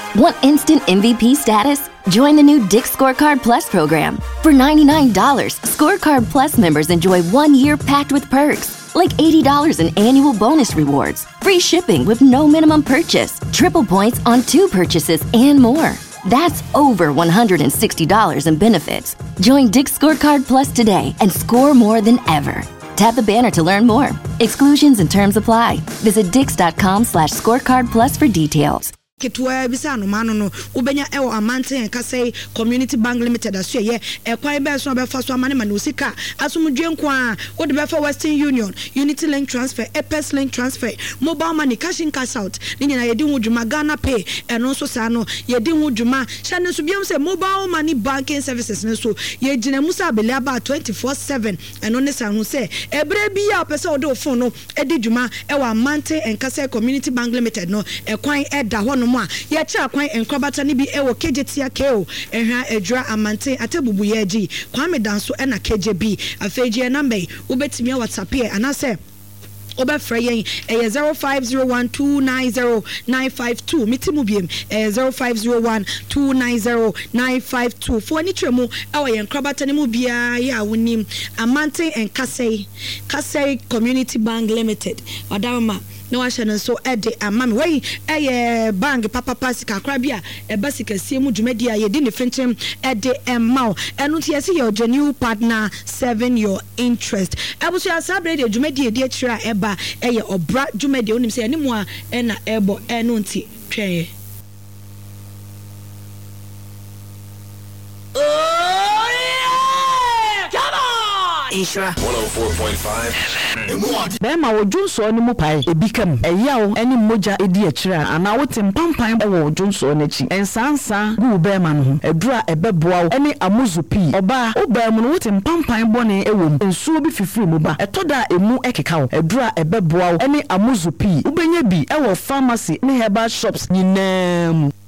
Want instant MVP status? Join the new Dick's Scorecard Plus program. For $99, Scorecard Plus members enjoy 1 year packed with perks, like $80 in annual bonus rewards, free shipping with no minimum purchase, triple points on 2 purchases, and more. That's over $160 in benefits. Join Dick's Scorecard Plus today and score more than ever. Tap the banner to learn more. Exclusions and terms apply. Visit dix.com/scorecardplus for details. Ketwa bisa no mano no ubenya ewo amante enka say Community Bank Limited aso ye ekwan be so be fa so amane mane osika asomdwe nkwa wo de be fa Western Union, Unity Link Transfer, Epes Link Transfer, Mobile Money, Cash in Cash Out ni nyina ye di ho dwuma Ghana Pay eno so sa no ye di ho dwuma sha ne so biam say Mobile Money Banking Services ne so ye gina musa abele aba 24/7 eno ne sa ho say ebre bi ya pese odo phone no edi dwuma ewo amante enka say Community Bank Limited no ekwan eda ho no ya cha kwan enkrobata ni bi ewo kejetia keo ehwa edra amante atebubu ye gi kwame danso na KJB afeji number ubetimi WhatsApp e anase obefra yen 0501290952 mitimu biem 0501290952 fo ni tremu ewo yen krobata ni mu bia ya wonim amante enkasei Community Bank Limited wadama no washana so ede amami wey bank papa pasika krabia basika siemu dwumadi aye di ne frenchim ede emma enu tiese your genuine partner 7 your interest ebuso ya sabre de dwumadi edi akira eba obra dwumadi onim se animu a na ebo enu nti tweye Isra 104.5 Bema wo Junso ni mu pai ebikam eyawo eni moja edi akira ana wote mpampan wo Junso n'achi ensansa gu bema no edura ebeboa eni amuzupi oba obam no wote mpampan bone ewom ensuo bi fifiri mu ba etoda emu ekeka edura ebeboa eni amuzupi ubenya bi ewo pharmacy ne herbal shops nyinam